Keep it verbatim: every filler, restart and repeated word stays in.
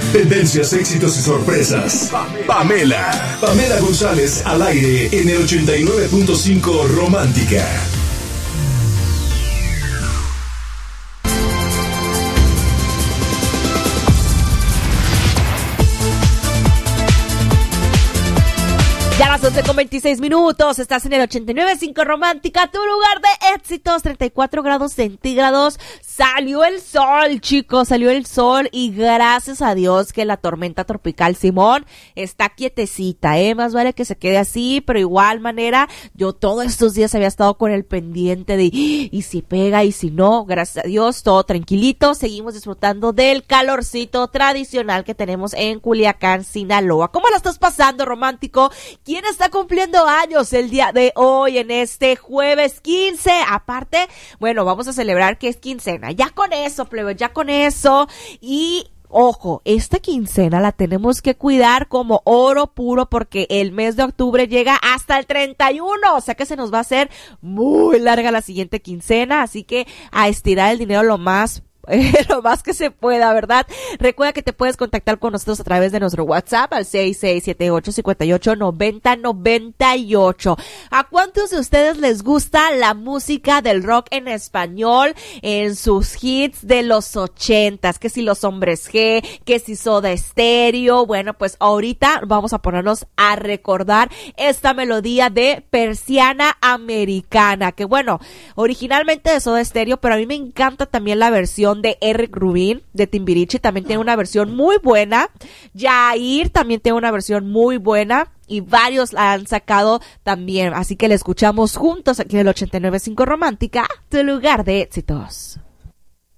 Tendencias, éxitos y sorpresas. Pamela. Pamela González al aire en el ochenta y nueve punto cinco Romántica. Ya a las once con veintiséis minutos, estás en el ochenta y nueve punto cinco Romántica, tu lugar de éxitos, treinta y cuatro grados centígrados. Salió el sol, chicos, salió el sol y gracias a Dios que la tormenta tropical Simón está quietecita, ¿eh? Más vale que se quede así, pero igual manera, yo todos estos días había estado con el pendiente de y si pega y si no, gracias a Dios, todo tranquilito. Seguimos disfrutando del calorcito tradicional que tenemos en Culiacán, Sinaloa. ¿Cómo la estás pasando, romántico? ¿Quién está cumpliendo años el día de hoy en este jueves quince? Aparte, bueno, vamos a celebrar que es quincena. Ya con eso, plebe, ya con eso. Y ojo, esta quincena la tenemos que cuidar como oro puro porque el mes de octubre llega hasta el treinta y uno. O sea que se nos va a hacer muy larga la siguiente quincena. Así que a estirar el dinero lo más lo más que se pueda, ¿verdad? Recuerda que te puedes contactar con nosotros a través de nuestro WhatsApp al seis seis siete ocho, cinco ocho, nueve cero nueve ocho. ¿A cuántos de ustedes les gusta la música del rock en español en sus hits de los ochentas? Que si los Hombres G, que si Soda Stereo. Bueno, pues ahorita vamos a ponernos a recordar esta melodía de Persiana Americana, que bueno, originalmente de Soda Stereo, pero a mí me encanta también la versión de Eric Rubin de Timbiriche, también tiene una versión muy buena. Yair también tiene una versión muy buena y varios la han sacado también, así que la escuchamos juntos aquí en el ochenta y nueve punto cinco Romántica, tu lugar de éxitos.